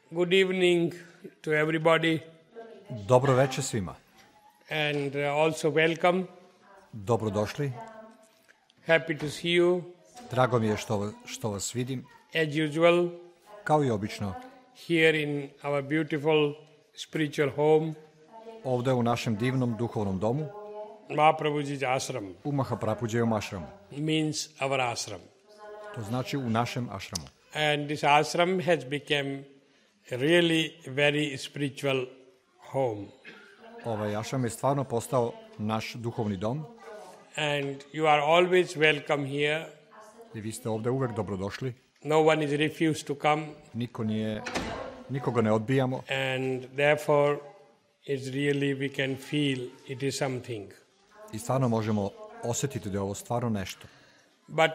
Good evening to everybody Dobro veče svima. and also welcome. Dobrodošli. Happy to see you Drago mi je što vas vidim, as usual kao i obično, here in our beautiful spiritual home, ovde u našem divnom duhovnom domu, Mahaprabhuji's ashram, u Mahaprabhujijevom ašramu. means our ashram. To znači u našem ašramu. And this ashram has become a really very spiritual home. Ovaj ašram je stvarno postao naš duhovni dom And you are always welcome here. i vi ste ovde uvek dobrodošli. No one is refused to come, Nikoga ne odbijamo and therefore it's really we can feel it is something. i stvarno možemo osetiti da je ovo stvarno nešto. But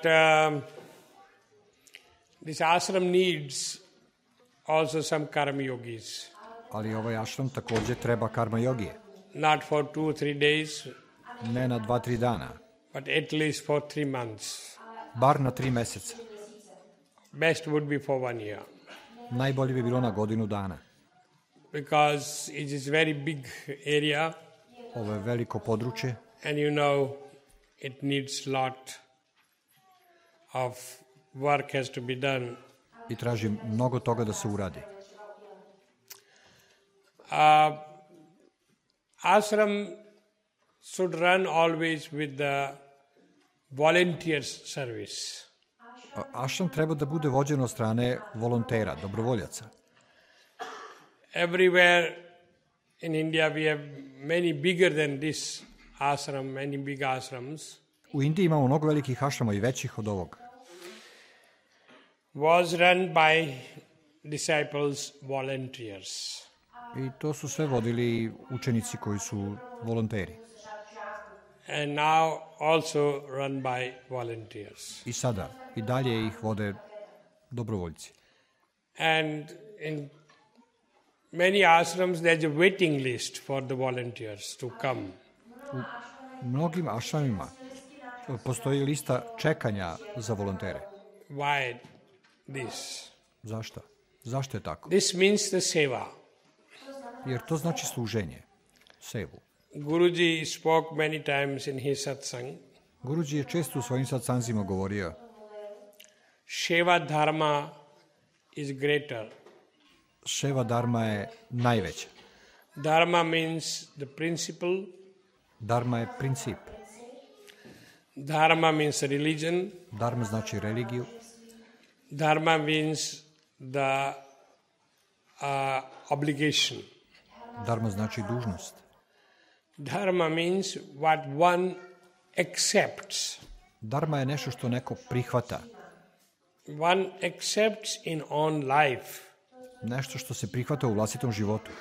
this ashram needs also some karma yogis, Ali ovaj ašram takođe treba karma jogije. not for 2 or 3 days, Ne na 2-3 dana, but at least for 3 months. bar na 3 meseca. Best would be for 1 year, Najbolje bi bilo na godinu dana. because it is very big area, Ovo je veliko područje and it needs lot of work has to be done. i traži mnogo toga da se uradi. Ashram should run always with the volunteers service. Ašram treba da bude vođen od strane volontera, dobrovoljaca. Everywhere in India we have many bigger than this ashram, many big ashrams. U Indiji imamo mnogo velikih ašrama i većih od ovog. Was run by disciples, volunteers. I to su sve vodili učenici koji su volonteri. And now also run by volunteers. I sada, i dalje ih vode dobrovoljci. And in many ashrams there's a waiting list for the volunteers to come. U mnogim ašramima postoji lista čekanja za volontere. Why this? Zašto? Zašto je tako? This means the seva. Jer to znači služenje, sevu. Guruji spoke many times in his satsang. Guruji je često u svojim satsanzima govorio Seva dharma is greater. Ševa dharma je najveća. Dharma means the principle. Dharma je princip. Dharma means religion. Dharma znači religiju. Dharma means the obligation. Dharma znači dužnost. Dharma means what one accepts. Dharma je nešto što neko prihvata. One accepts in own life. Nešto što se prihvata u vlastitom životu.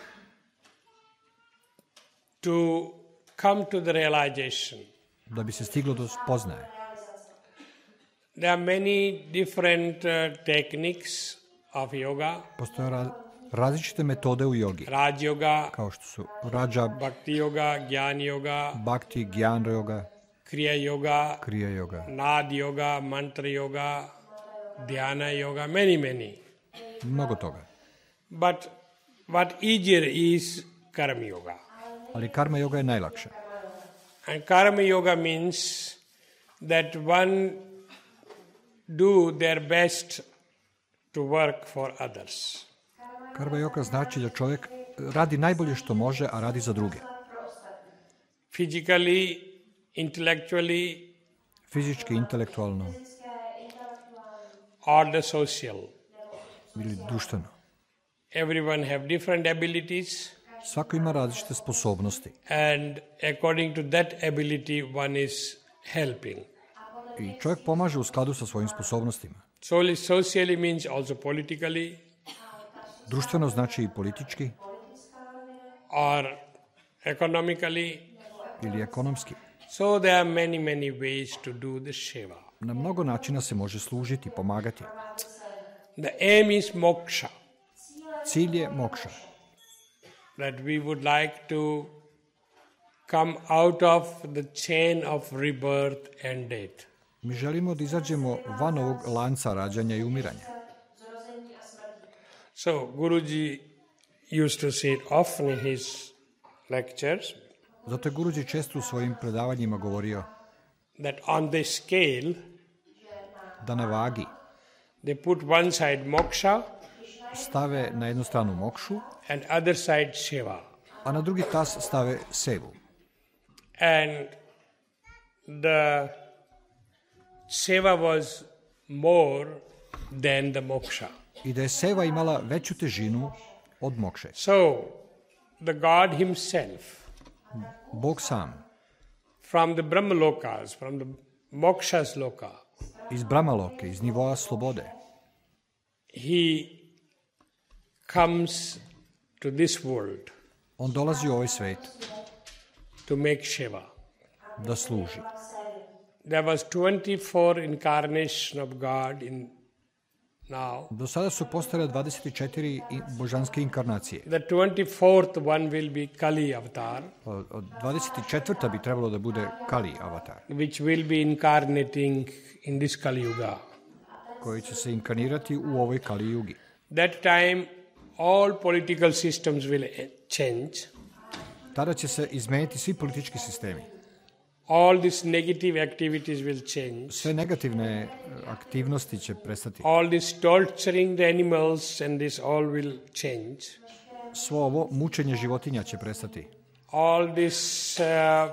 To come to the realization. Da bi se stiglo do spoznaje. There are many different techniques of yoga. Postoje različite metode u jogi. Raj yoga, Kao što su Raja, Bhakti yoga, Gyan yoga, Bhakti, Gyan yoga, Kriya yoga, Kriya yoga. Nad yoga, Mantra yoga, Dhyana yoga, many. Mnogo toga. But what easier is Karma yoga. Ali karma yoga je najlakša. And Karma yoga means that one do their best to work for others. Karma yoga znači da čovjek radi najbolje što može, a radi za druge. Physically, intellectually, Fizički, intelektualno or the social. ili društveno. Everyone have different abilities, Svako ima različite sposobnosti and according to that ability one is helping. i čovjek pomaže u skladu sa svojim sposobnostima. Socially means also politically Društveno znači i politički or economically. ili ekonomski. So there are many ways to do the seva. Na mnogo načina se može služiti, pomagati. The aim is moksha, Cilj je mokša. that we would like to come out of the chain of rebirth and death. Mi želimo da izađemo van ovog lanca rađanja i umiranja. So Guruji used to say it often in his lectures Zato je Guruji često u svojim predavanjima govorio that on the scale da na vagi they put one side moksha stave na jednu stranu mokšu, and other side seva. a na drugi tas stave sevu. And the seva was more than the moksha. I da je seva imala veću težinu od mokše. So the God himself Bog sam, from the Brahmalokas, from the moksha's loka, iz Brahmaloke, iz nivoa slobode, he comes to this world on dolazi u ovaj svet to make Shiva. da služi. There was 24 incarnation of God in now. Do sada su postojale 24 božanske inkarnacije. The 24th one will be Kali avatar, Od 24. bi trebalo da bude Kali avatar, which will be incarnating in this Kali Yuga. koji će se inkarnirati u ovoj Kali Jugi. That time all political systems will change. Tada će se izmeniti svi politički sistemi. All these negative activities will change. Sve negativne aktivnosti će prestati. All this torturing the animals and this all will change. Svo ovo mučenje životinja će prestati. All these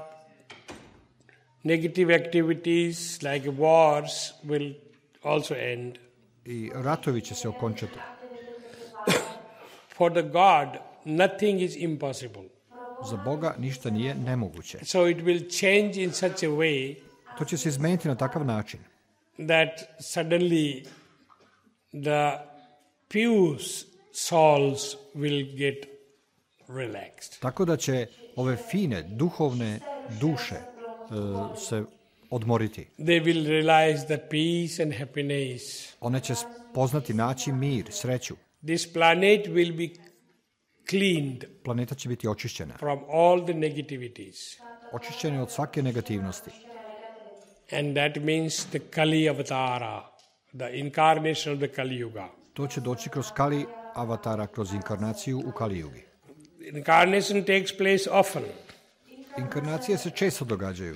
negative activities like wars will also end. I ratovi će se okončati. For the God, nothing is impossible. Za Boga ništa nije nemoguće. So it will change in such a way To će se izmeniti na takav način that suddenly the pure souls will get relaxed. tako da će ove fine, duhovne duše se odmoriti. They will realize the peace and happiness. One će poznati, naći mir, sreću. This planet will be cleaned Planeta će biti očišćena. from all the negativities. Očišćena od svake negativnosti. And that means the Kali Avatara, the incarnation of the Kali Yuga. To će doći kroz Kali avatara, kroz inkarnaciju u Kali Jugi. Incarnation takes place often. Inkarnacije se često događaju.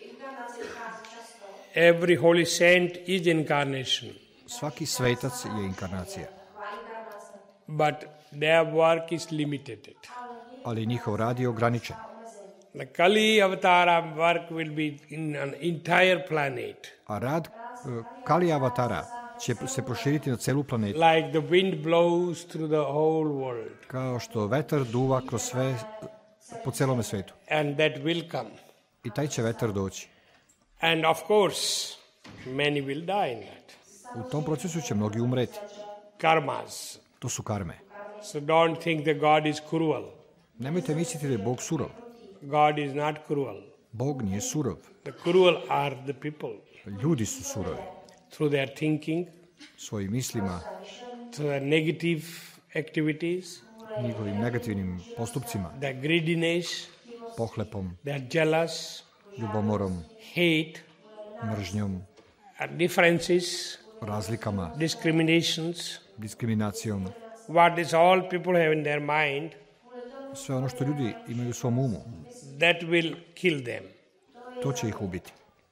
Every holy saint is incarnation. Svaki svetac je inkarnacija, But their work is limited. ali njihov rad je ograničen. The Kali Avatara work will be in an entire planet. A rad Kali avatara će se proširiti na celu planetu. Like the wind blows through the whole world. Kao što vetar duva kroz sve, po celome svetu. And that will come. I taj će vetar doći. And of course, many will die in that. U tom procesu će mnogi umreti. Karmas. To su karme. So don't think that God is cruel. Nemojte misliti da je Bog surov. God is not cruel. Bog nije surov. The cruel are the people. Ljudi su surovi. Through their thinking, Svojim mislima, through their negative activities, njihovim negativnim postupcima, their greediness, pohlepom, their jealous, ljubomorom, hate, mržnjom, differences, razlikama, discriminations, diskriminacijom. what is all people have in their mind, Sve ono što ljudi imaju u svom umu, that will kill them. to će ih ubiti.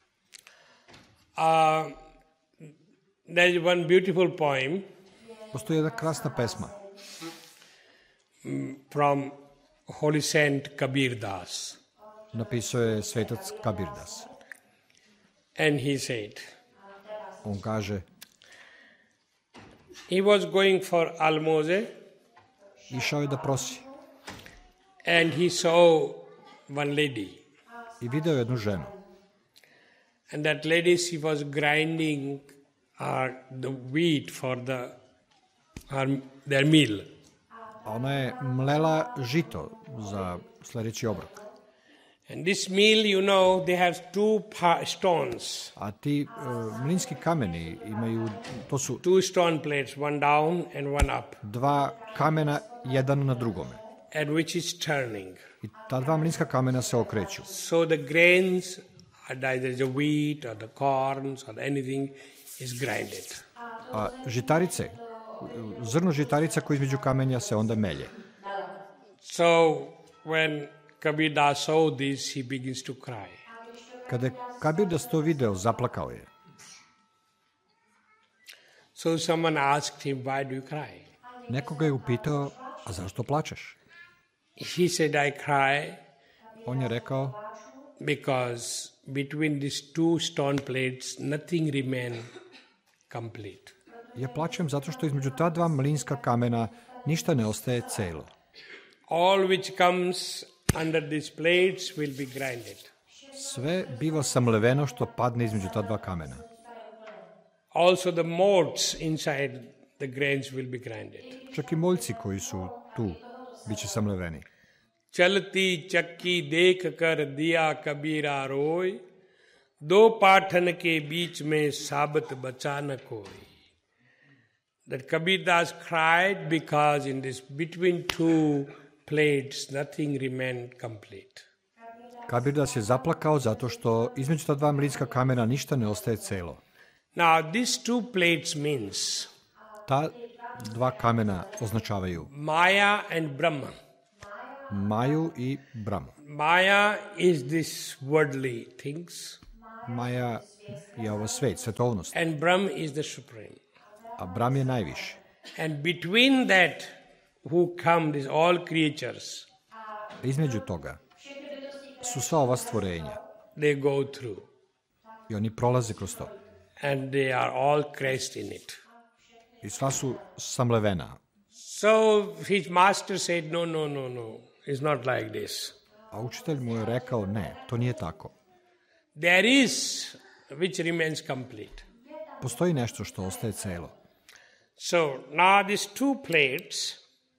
There is one beautiful poem Postoji jedna krasna pesma from Holy Saint Kabir Das. napisao je svetac Kabirdas. And he said, On kaže, he was going for almose išao je da prosi and he saw one lady. i video jednu ženu. And that lady, she was grinding the wheat for their meal. A ona je mlela žito za sledeći obrok. And this meal, they have two stones, A ti mlinski kameni imaju, to su two stone plates, one down and one up, dva kamena, jedan na drugome. and which is turning. I ta dva mlinska kamena se okreću. So the grains, either the wheat or the corns or anything, is grinded. A žitarice zrno žitarica koje između kamenja se onda melje. So when Kabir Das saw this, he begins to cry. Kada je Kabir Das to video, zaplakao je. So someone asked him, why do you cry? Neko ga je upitao, a zašto plačeš? He said, I cry On je rekao, because between these two stone plates, nothing remain complete. ja plačem zato što između ta dva mlinska kamena ništa ne ostaje celo. All which comes under these plates will be grinded. Sve biva samleveno što padne između ta dva kamena. Also the motes inside the grains will be grinded. Čak i moljci koji su tu bit će samleveni. चलती चक्की देख कर दिया कबीरा रोय दो पाठन के बीच में साबत बचा न कोई. That Kabir Das cried because in this between two plates nothing remained complete. Kabir Das je zaplakao zato što između ta dva mlinska kamena ništa ne ostaje celo. Now these two plates means Ta dva kamena označavaju Maya and Brahma. Maju i Brahmu. Maya is this worldly things Maja je ovo svet, svetovnost, and Brahm is the supreme. a Brahm je najviši. And between that who come these all creatures, Između toga su sva ova stvorenja they go through i oni prolaze kroz to. and they are all crashed in it. I sva su samlevena. So his master said, no, it's not like this. A učitelj mu je rekao, ne, to nije tako. There is which remains complete. Postoji nešto što ostaje celo. So now these two plates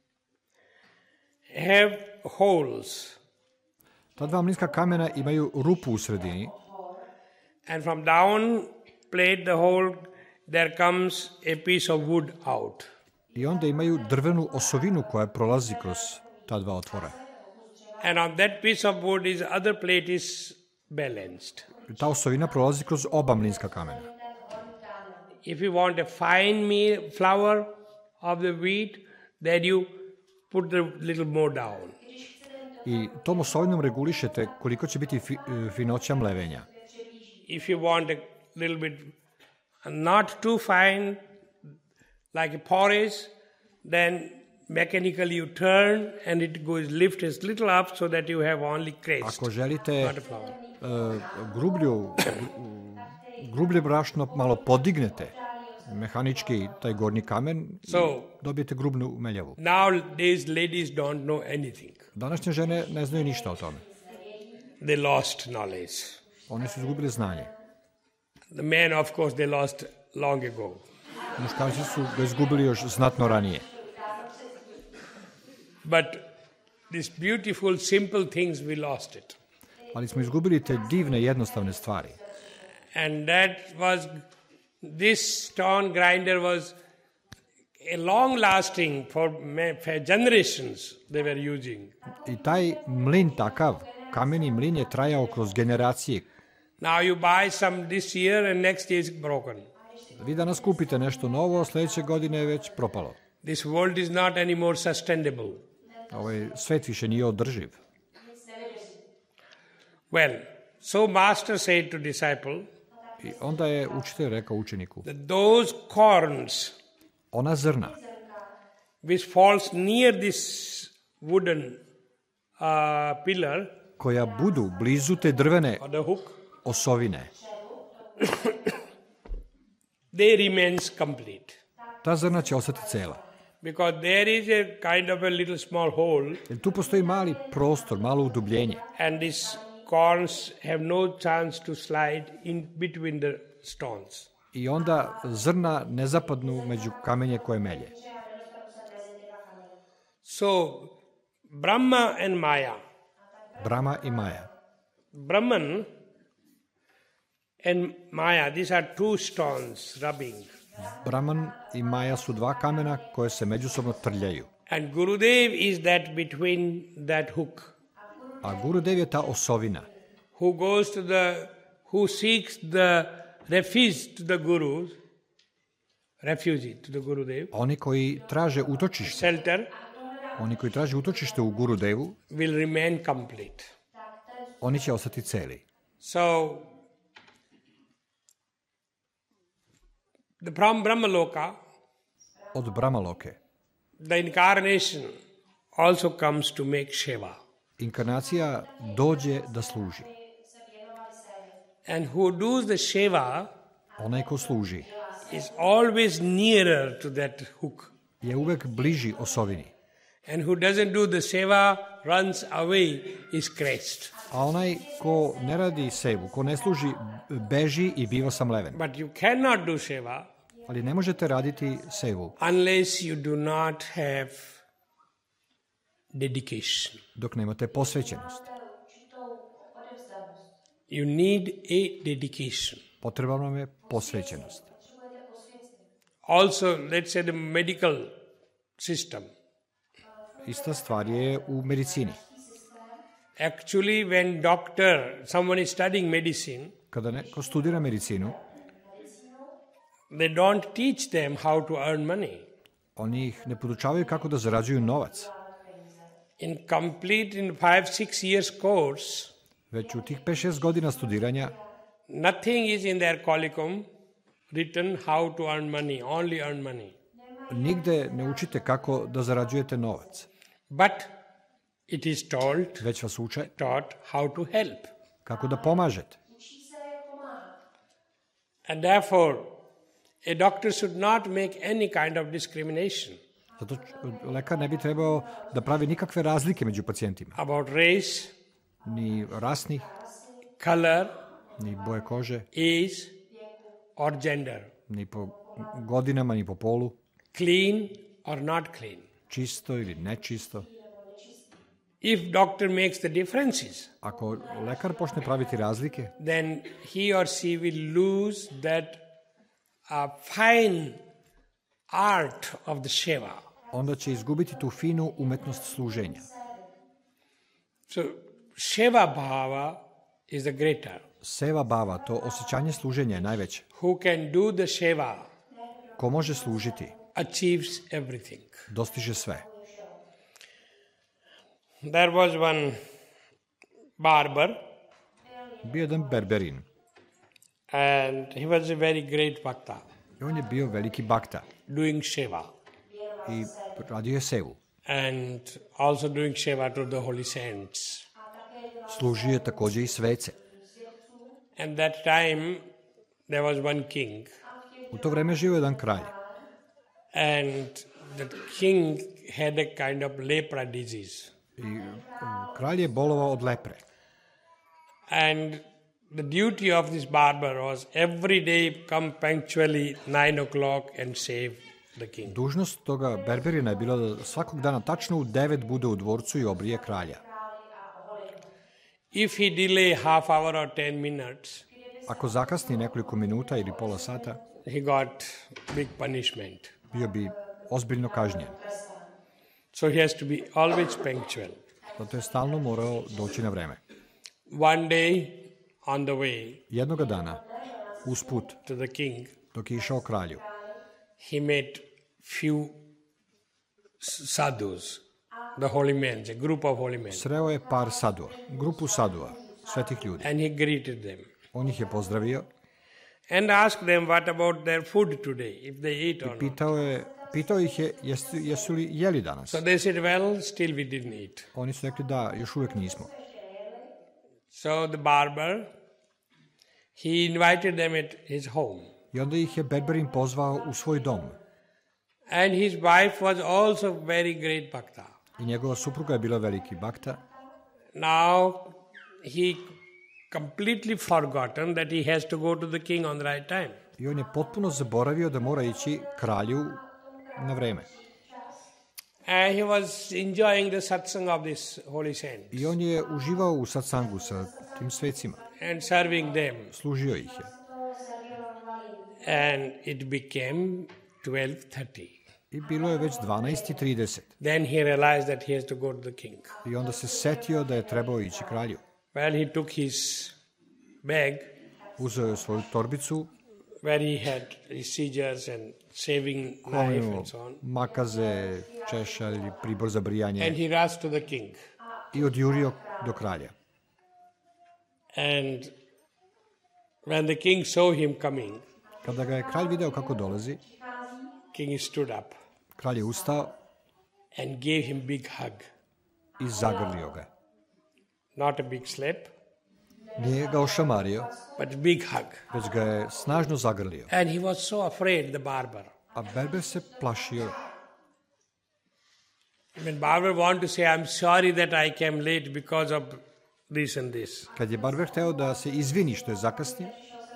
have holes, Ta dva mlinska kamena imaju rupu u sredini and from down plate the hole there comes a piece of wood out. i onda imaju drvenu osovinu koja prolazi kroz ta dva otvora. And on that piece of wood is other plate is balanced. Ta osovina prolazi kroz oba mlinska kamena. If you want a fine flour of the wheat, then you put the little more down. I tom osovinom regulišete koliko će biti finoća mlevenja. If you want a little bit not too fine, like a porridge, then mechanically you turn and it goes lift a little up so that you have only crust, Ako želite not a flour. grublje brašno malo podignete, mehanički taj gornji kamen, So- i dobijete grubnu meljavu. Nowadays ladies don't know anything. Današnje žene ne znaju ništa o tome. They lost knowledge. One su izgubili znanje. The men, of course, they lost long ago. Muškarci su ga izgubili još znatno ranije. But these beautiful, simple things, we lost it. Ali smo izgubili te divne, jednostavne stvari. And that was, this stone grinder was a long lasting for generations they were using. I taj mlin takav, kameni mlin je trajao kroz generacije. Now you buy some this year and next year is broken. Vi danas kupite nešto novo, sljedeće godine je već propalo. This world is not anymore sustainable. Ovaj svet više nije održiv. Well, so master said to disciple I onda je učitelj rekao učeniku, that those corns ona zrna which falls near this wooden pillar koja budu blizu te drvene or the hook, osovine, they remains complete. ta zrna će ostati cela. Because there is a kind of a little small hole Jer tu postoji mali prostor, malo udubljenje. and these corns have no chance to slide in between the stones. I onda zrna ne zapadnu među kamenje koje melje. So, Brahma and Maya. Brahma i Maja. Brahman and Maya, these are two stones rubbing. Brahman i Maja su dva kamena koje se međusobno trljaju. And Gurudev is that between that hook. A Gurudev je ta osovina Who seeks the refuge to the Gurus refugee to the Gurudev, Oni koji traže utočište, shelter, u Gurudevu, will remain complete. oni će ostati celi. So, from Brahmaloka, Od Brahmaloke. the incarnation also comes to make Seva. Inkarnacija dođe da služi. And who does the Seva Onaj ko služi is always nearer to that hook. je uvek bliži osovini. And who doesn't do the Seva runs away, is crashed. A onaj ko ne radi sevu, ko ne služi, beži i biva samleven. But you cannot do Seva Ali ne možete raditi sevu unless you do not have dedication. dok nemate posvećenost. You need a dedication. Potrebna vam je posvećenost. Also, let's say the medical system. Ista stvar je u medicini. Actually, when someone is studying medicine, Kada neko studira medicinu, they don't teach them how to earn money. oni ih ne podučavaju kako da zarađuju novac. In 5-6 years course, Već u tih 5-6 godina studiranja nothing is in their curriculum written how to earn money, only earn money. nigde ne učite kako da zarađujete novac. But it is Već vas uče taught how to help. kako da pomažete. And therefore, a doctor should not make any kind of discrimination Zato lekar ne bi trebao da pravi nikakve razlike među pacijentima. about race, Ni rasnih, color, ni boje kože, age, or gender, ni po godinama, ni po polu, clean or not clean. čisto ili nečisto. If doctor makes the differences, Ako lekar počne praviti razlike, then he or she will lose that fine art of the Seva. onda će izgubiti tu finu umetnost služenja. So, Seva Bhava is the greater. Seva bava, to osjećanje služenja je najveće. Who can do the Seva Ko može služiti, achieves everything. dostiže sve. There was one barber, Bio je jedan berberin and he was a very great bhakta, i on je bio veliki bakta doing Seva, i radio je sevu. and also doing Seva to the holy saints. Služio je također i svece. And that time, there was one king, U to vreme živio jedan kralj. and the king had a kind of lepra disease. I kralj je bolovao od lepre. And the duty of this barber was every day come punctually 9 o'clock and save the king. Dužnost toga berberina je bila da svakog dana tačno u 9 bude u dvorcu i obrije kralja. If he delay half hour or 10 minutes, Ako zakasni nekoliko minuta ili pola sata, he got big punishment. bio bi ozbiljno kažnjen. So he has to be always punctual. Zato je stalno morao doći na vreme. One day, on the way Jednoga dana, usput, to the king, dok je išao kralju, he met few sadhus, the holy men, a group of holy men, sreo je par sadua, grupu sadua, svetih ljudi. and he greeted them On ih je pozdravio, and asked them what about their food today, if they eat or not. pitao ih je jesu li jeli danas. So they said, well, still we didn't eat. Oni su rekli da, još uvijek nismo. So the barber, he invited them at his home. I onda ih je berberin pozvao u svoj dom. And his wife was also very great bhakta. I njegova supruga je bila veliki bakta. Now he completely forgotten that he has to go to the king on the right time. I on je potpuno zaboravio da mora ići kralju na vreme. And he was enjoying the satsang of this holy saint I on je uživao u satsangu sa tim svecima. and serving them. Služio ih je. And it became 12:30. I bilo je već 12:30. Then he realized that he has to go to the king. I onda se setio da je trebao ići kralju. Well, he took his bag Uzeo je svoju torbicu where he had his scissors and shaving knife Kolinu, and so on. makaze, češalj, pribor za And brijanje he rushed to the king. i odjurio do kralja. And when the king saw him coming, Kada ga je kralj video kako dolazi, king stood up kralj je ustao and gave him big hug. i zagrlio ga. Not a big slap, Nije ga ošamario, but big hug. već ga je snažno zagrlio. And he was so afraid, the barber. A berber se plašio. When barber wanted to say, I'm sorry that I came late because of this and this. Kad je barber hteo da se izvini što je zakasnio,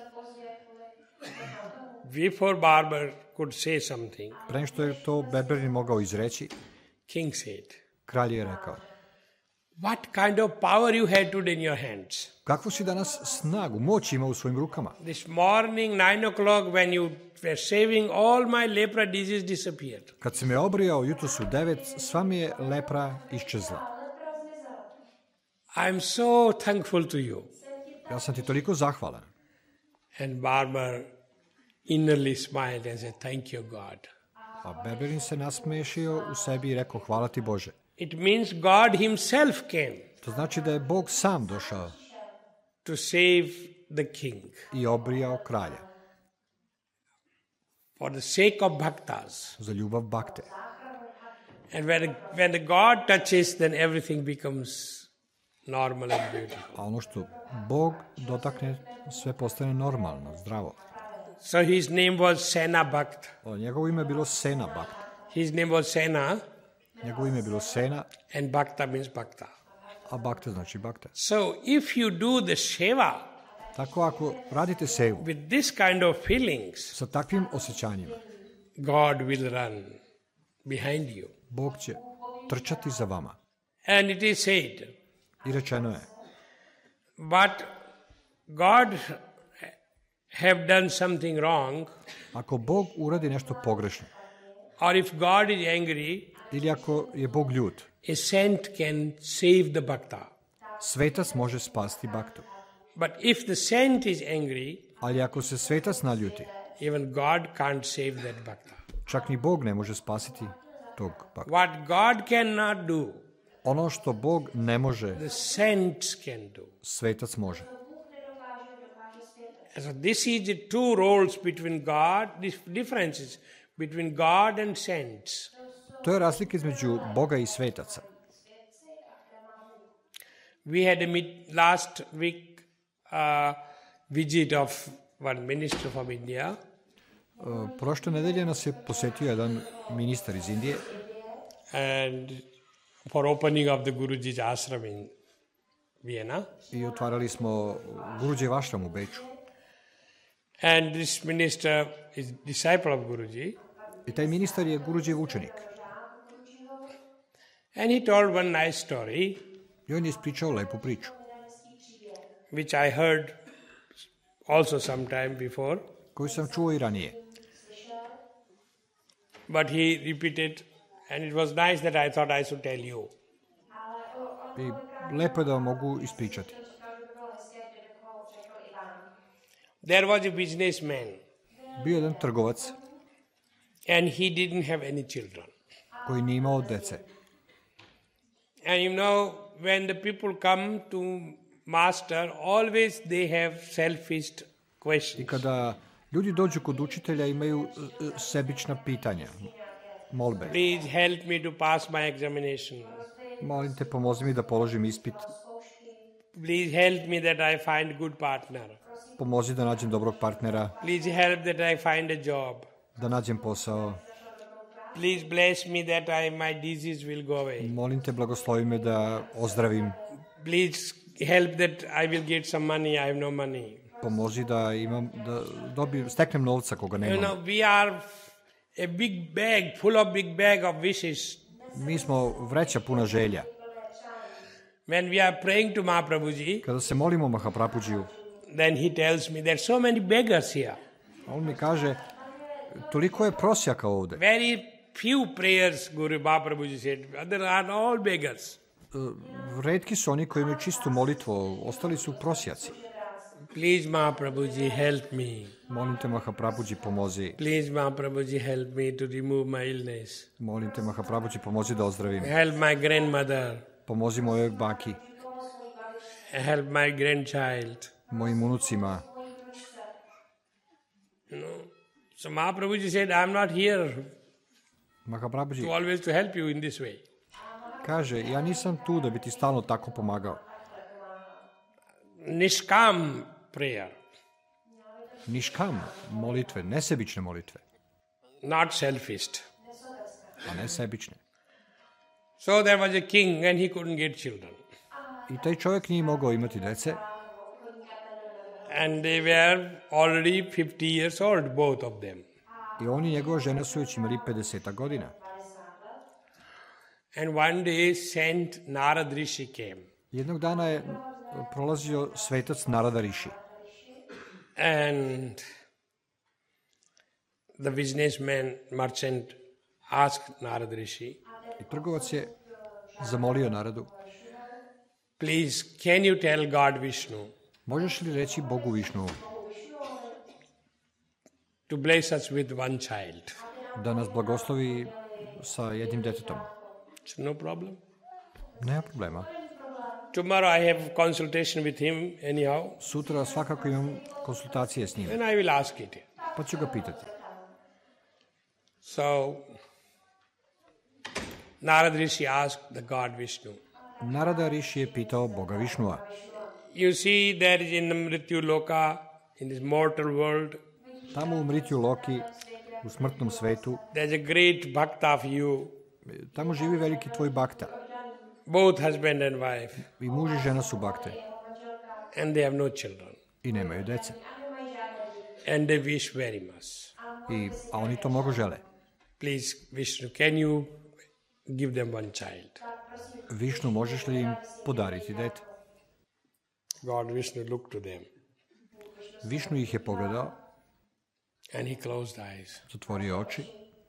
Before barber could say something, pre nego što je to berberin mogao izreći, king said, kralj je rekao: what kind of power you had today in your hands? kakvu si danas snagu, moć ima u svojim rukama? This morning, 9 o'clock, when you were shaving, all my lepra disease disappeared. Kad si me obrijao jutros u 9, sva mi je lepra iščezla. I'm so thankful to you. Ja sam ti toliko zahvalan. And barber innerly smiled and said, thank you, God. A berberin se nasmešio u sebi i rekao: hvala ti Bože. It means God himself came To znači da je Bog sam došao to save the king. i obrijao kralja For the sake of bhaktas. za ljubav bakte. And when the God touches, then everything becomes normal and beautiful. A ono što Bog dotakne, sve postane normalno, zdravo. So his name was Sena Bhakt. Njegovo ime je bilo Sena Bhakt. His name was Sena, Njegovo ime je bilo Sena, and Bhakta means Bhakta. a Bhakta znači Bhakta. So if you do the Seva Tako ako radite sevu with this kind of feelings, sa takvim osjećanjima, God will run behind you. Bog će trčati za vama. And it is said, I rečeno je: but God have done something wrong, ako Bog uradi nešto pogrešno, or if God is angry, ili ako je Bog ljut, a saint can save the bhakta. svetac može spasti Bhaktu. But if the saint is angry, Ali ako se svetac naljuti, even God can't save that bhakta. čak ni Bog ne može spasiti tog Bhaktu. What God cannot do, Ono što Bog ne može, the saints can do. svetac može. So this is the two roles between God, these differences between God and saints. To je razlika između Boga i svetaca. We had last week visit of one minister from India. Prošle nedelje nas je posetio jedan ministar iz Indije And for opening of the Guruji's ashram in Vienna. i otvarali smo Guruđev ashram u Beču. And this minister is disciple of Guruji. I taj ministar je Guruđev učenik. And he told one nice story, I on je ispričao lepu priču, which I heard also sometime before. koju sam čuo i ranije. But he repeated, and it was nice that I thought I should tell you. I lepo je da vam mogu ispričati. There was a businessman, Bio je jedan trgovac and he didn't have any children. koji nije imao dece. And you know, when the people come to master, always they have selfish I questions. kada ljudi dođu kod učitelja imaju sebična pitanja, molbe. Please help me to pass my examination. Molim te, pomozi mi da položim ispit. Please help me that I find good partner. Pomozi da nađem dobrog partnera, Please help that I find a job. da nađem posao. Please bless me that my disease will go away. Molim te, blagoslovi me da ozdravim. Please help that I will get some money. I have no money. Pomozi da steknem novca koga You nemam. know, we are a big bag, full of big bag of wishes. Mi smo vreća puna želja. When we are praying to Mahaprabhuji, Kada se molimo Mahaprabhuđiju, then he tells me there are so many beggars here. on mi kaže: toliko je prosjaka ovde. Very few prayers, Guru Mahaprabhuji said. Others are all beggars. Retki su oni koji imaju čistu molitvu, ostali su prosjaci. Please, Mahaprabhuji, help me. Molim te, Mahaprabhuji, pomozi. Please, Mahaprabhuji, help me to remove my illness. Molim te, Mahaprabhuji, pomozi da ozdravim. Help my grandmother. Pomozi mojoj baki, Help my grandchild. mojim unucima. So Mahaprabhuji said, I am not here Mahaprabhuji to always to help you in this way. kaže, ja nisam tu da bi ti stalno tako pomagao. Nishkam prayer, Niškam molitve, nesebične molitve, not selfish. a ne sebične. So there was a king and he couldn't get children. I taj čovjek nije mogao imati dece And they were already 50 years old, both of them. i on i njegova žena su već imali 50 godina. And one day Saint Narad Rishi came. Jednog dana je prolazio svetac Narada Riši And the businessman, merchant asked Narad Rishi, i trgovac je zamolio Naradu, please, can you tell God Vishnu možeš li reći Bogu Višnu to bless us with one child? da nas blagoslovi sa jednim detetom? It's no problem. Nema problema. Tomorrow I have consultation with him anyhow, Sutra svakako imam konsultacije s njim, and I will ask it. pa ću ga pitati. So Narad Rishi asked the God Vishnu, Narada Riši je pitao Boga Višnua. you see there is in the Mrityu Loka, in this mortal world, Tamo u Mritju Loki, u smrtnom svetu, there's a great bhakta of you, tamo živi veliki tvoj bakta. both husband and wife, I muž i žena su bakte and they have no children. i nemaju dece. And they wish very much. A oni to mnogo žele. Please, Vishnu, can you give them one child? Višnu, možeš li im podariti dete? God Vishnu looked to them Višnu ih je pogledao, and he closed eyes. zatvorio oči.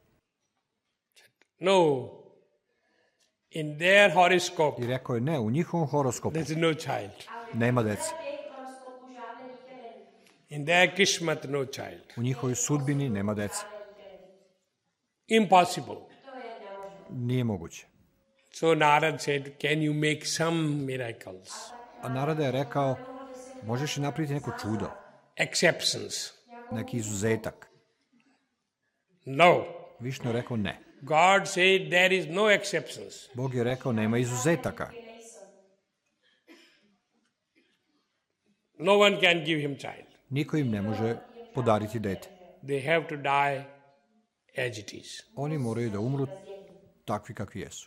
No, in their horoscope, I rekao je, ne, u njihovom horoskopu there's no child. nema dece. In their Kishmat, no child. U njihovoj sudbini nema dece. Impossible. Nije moguće. So Narad said, can you make some miracles? A Narada je rekao, možeš li napraviti neko čudo, Exceptions. neki izuzetak? No. Višnu je rekao, ne. God said there is no exceptions. Bog je rekao, nema izuzetaka. No one can give him child. Niko im ne može podariti dete. They have to die as it is. Oni moraju da umru takvi kakvi jesu.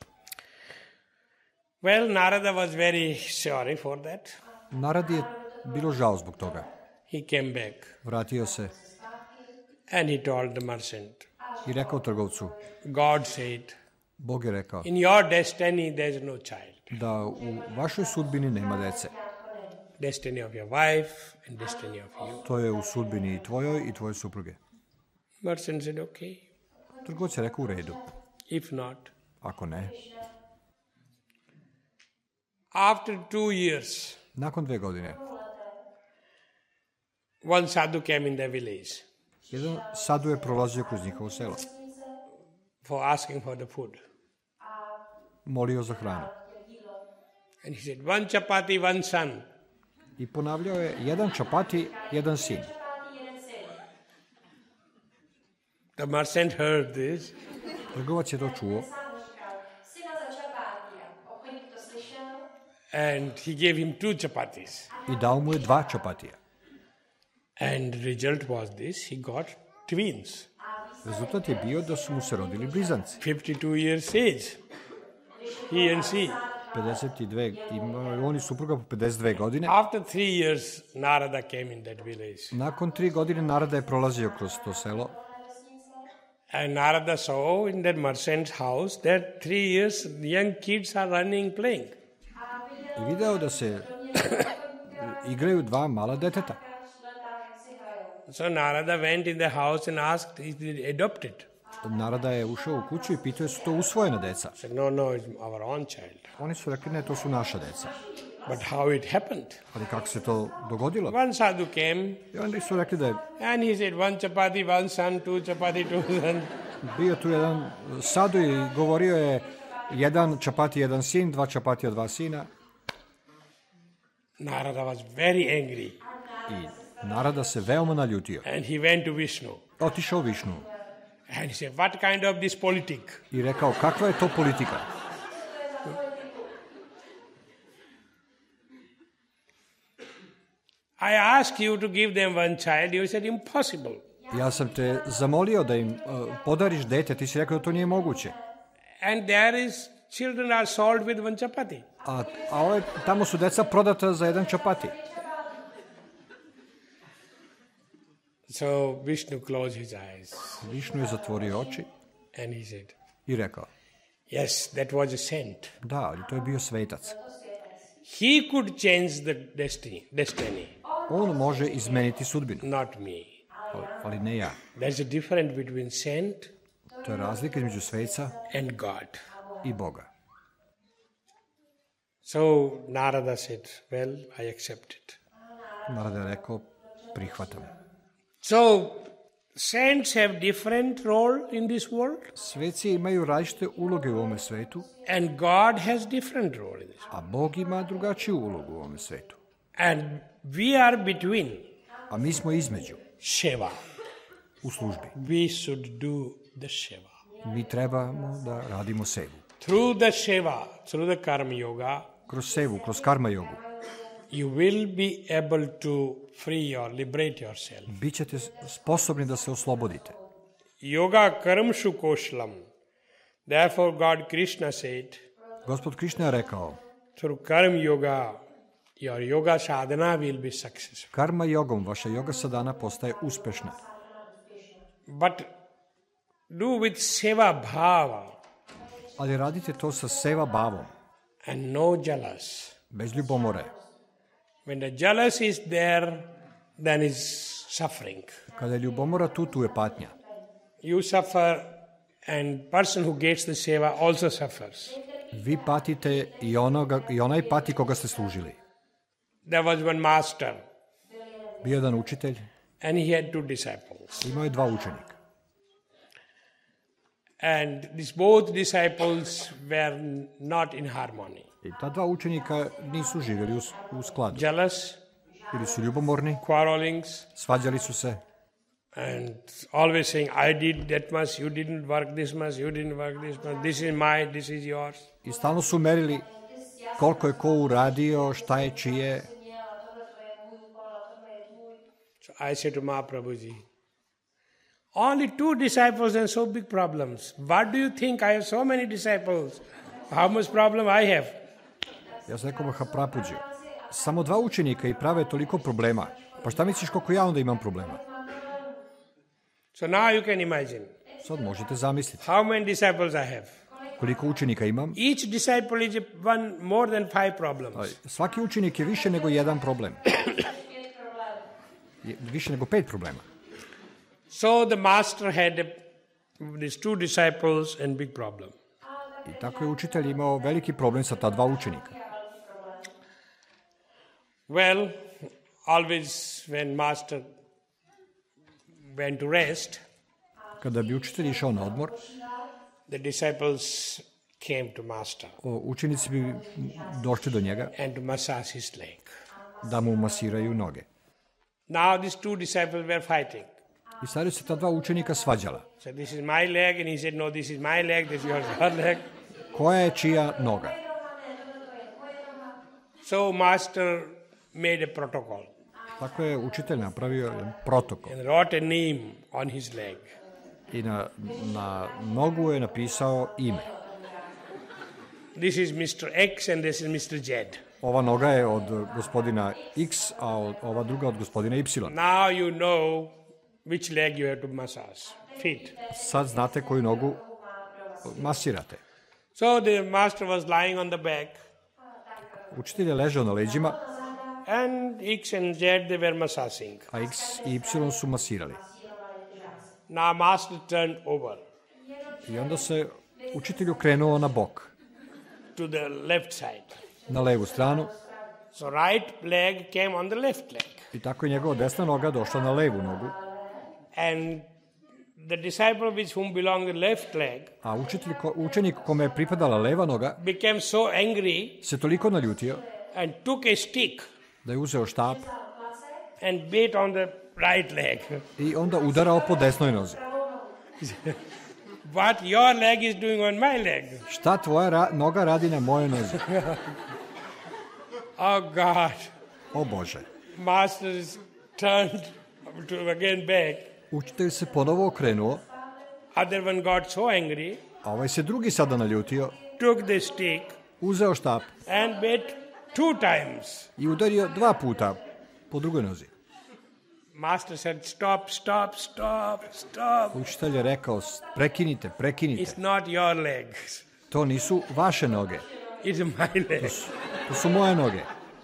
Well, Narada was very sorry for that. Narad je bilo žao zbog toga. He came back Vratio se and he told the merchant, i rekao trgovcu, God said, Bog je rekao in your destiny there is no child. da u vašoj sudbini nema dece. Destiny of your wife and destiny of you. To je u sudbini i tvojoj i tvoje supruge. Merchant said, okay, Trgovac je rekao, u redu. if not. Ako ne, After 2 years, nakon 2 godine, one sadhu came in the village jedan sadu je prolazio kroz njihovo selo. for asking for the food. Molio za hranu. And he said, one chapati, one son. I ponavljao je, jedan čapati, jedan sin. The merchant heard this Trgovac je to čuo and he gave him 2 chapatis. i dao mu je 2 čapatija. And the result was this, he got twins. Rezultat je bio da su mu se rodili blizanci. 52 years age, he and she. 52, imaju oni supruga po 52 godine. After 3 years, Narada came in that village. Nakon 3 godine Narada je prolazio kroz to selo And Narada saw in that merchant's house that 3 years young kids are running, playing. i video da se igraju 2 mala deteta. So Narada went in the house and asked, is it adopted? Narada je ušao u kuću i pitao su to usvojena deca. He said, no, it's our own child. Oni su rekli, ne, to su naša deca. But how it happened? Ali kako se to dogodilo? One sadhu came I onda su rekli da je and he said, one chapati, one son, two chapati, two son. bio tu jedan sadu i govorio je jedan čapati, jedan sin, dva čapatija, dva sina. Narada was very angry I Narada se veoma naljutio. and he went to Vishnu. Otišao Višnu And he said, what kind of this politic? i rekao kakva je to politika? I asked you to give them one child. You said, impossible. Ja sam te zamolio da im podariš dete, ti si rekao da to nije moguće. And there is, children are sold with one chapati. A tamo su deca prodata za jedan čapati. So Vishnu closed his eyes Višnu je zatvorio oči and he said, i rekao, yes, that was a saint. da, ali to je bio svetac. He could change the destiny, On može izmeniti sudbinu, not me. ali ne ja. There's a difference between saint To je razlika između sveca and God. i Boga. So Narada said, well, I accept it. Narada je rekao, prihvatam. So saints have different role in this world Sveci imaju različite uloge u ovome svetu, and God has different role in this. a Bog ima drugačiju ulogu u ovome svetu. And we are between A mi smo između, Shiva. u službi. We should do the Shiva. Mi trebamo da radimo sevu. Through the Shiva, through the Karma Yoga, Kroz sevu, kroz karma jogu, you will be able to free or liberate yourself. bit ćete sposobni da se oslobodite. Yoga karmshu koshlam. Therefore God Krishna said, Gospod Krišna je rekao, through karma yoga, your yoga sadhana will be successful. karma jogom vaša yoga sadhana postaje uspešna. But do with seva bhava Ali radite to sa seva bavom, and no jealous. bez ljubomore. When the jealous is there, then is suffering. Kada je ljubomora tu je patnja. You suffer and person who gets the seva also suffers. Vi patite i onaj pati koga ste služili. There was one master Bio jedan učitelj, and he had two disciples. imao je dva učenika. And these both disciples were not in harmony. I ta dva učenika nisu živjeli u skladu. Jealous, Bili su ljubomorni, quarrelings, svađali su se and always saying, I did that much, you didn't work this much, you didn't work this much, this is mine, this is yours. i stalno su merili koliko je ko uradio, šta je čije. So I said to Mahaprabhuji, only two disciples and so big problems. What do you think? I have so many disciples. How much problem I have? Ja sam rekao Mahaprabhuji, samo dva učenika i prave toliko problema. Pa šta misliš koliko ja onda imam problema? So now you can imagine Sad možete zamisliti how many disciples I have. koliko učenika imam. Each disciple is one more than 5 problems. Svaki učenik je više nego jedan problem. Više nego 5 problema. So the master had these two disciples and big problem. I tako je učitelj imao veliki problem sa ta dva učenika. Well, always when master went to rest, Kada bi učitelj išao na odmor, the disciples came to master učenici bi došli do njega and to massage his leg. da mu masiraju noge. Now these two disciples were fighting. I sad se ta dva učenika svađala. So this is my leg, and he said, no, this is my leg, this is your leg. Koja je čija noga? So master made a protocol Tako je učitelj napravio jedan protokol. and wrote a name on his leg. I na nogu je napisao ime. This is Mr. X and this is Mr. Z. Ova noga je od gospodina X, a ova druga od gospodina Y. Now you know which leg you have to massage. Feet. Sad znate koju nogu masirate. So the master was lying on the back, Učitelj je ležao na leđima, and X and Z they were massaging. a X i Y su masirali. Now master turned over I onda se učitelj okrenuo na bok, to the left side, na levu stranu, So right leg came on the left leg. I tako je njegova desna noga došla na levu nogu. And the disciple with whom belonged the left leg A učenik kome je pripadala leva noga became so angry se toliko naljutio and took a stick da je uzeo štap and beat on the right leg. i onda udarao po desnoj nozi. What your leg is doing on my leg? Šta tvoja noga radi na mojoj nozi? Oh God. O Bože. Master is turned to again back. Učitelj se ponovo okrenuo, Other one got so angry, a ovaj se drugi sada naljutio, took the stick uzeo štap and beat 2 times. i udario 2 puta po drugoj nozi. Master said, stop, stop, stop, stop. Učitelj je rekao, prekinite. It's not your legs. To nisu vaše noge, It's my legs. to su moje noge.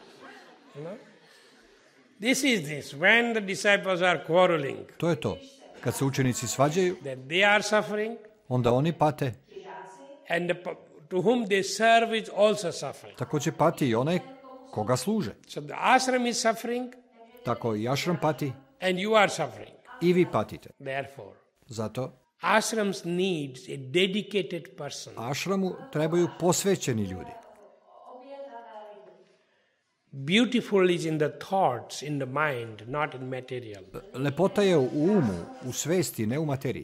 This is this. When the disciples are quarreling, To je to. Kad se učenici svađaju, that they are suffering, onda oni pate. and to whom they serve is also suffering. Također pati i onaj koga služe. So the ashram is suffering, Tako i ashram pati and you are suffering. i vi patite. Therefore, Zato ashrams needs a dedicated person. ashramu trebaju posvećeni ljudi. Beautiful is in the thoughts, in the mind, not in material. Lepota je u umu, u svesti, ne u materiji.